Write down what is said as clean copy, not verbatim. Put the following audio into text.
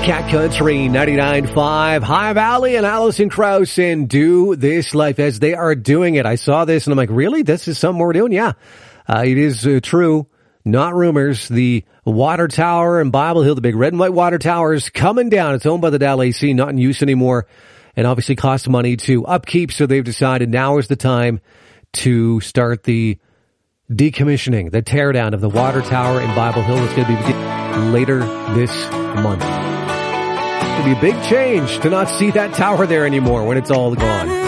Cat Country 99.5, High Valley and Allison Krauss and Do This Life as they are doing it. I saw this and I'm like, really? This is something we're doing? Yeah, it is true. Not rumors. The water tower in Bible Hill, the big red and white water tower is coming down. It's owned by the Dal AC, not in use anymore, and obviously costs money to upkeep. So they've decided now is the time to start the decommissioning, the teardown of the water tower in Bible Hill. It's going to be later this month. It's going to be a big change to not see that tower there anymore when it's all gone.